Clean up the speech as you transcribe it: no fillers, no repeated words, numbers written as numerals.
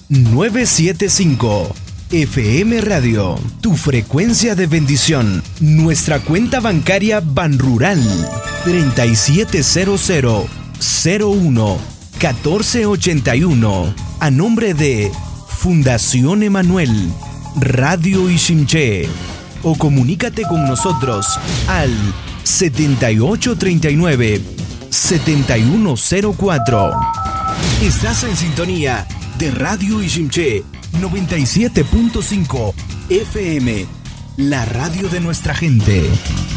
975. FM Radio, tu frecuencia de bendición. Nuestra cuenta bancaria Banrural 3700011481 a nombre de Fundación Emanuel, Radio Iximché. O comunícate con nosotros al 7839-7104. Estás en sintonía de Radio Iximché 97.5 FM, la radio de nuestra gente.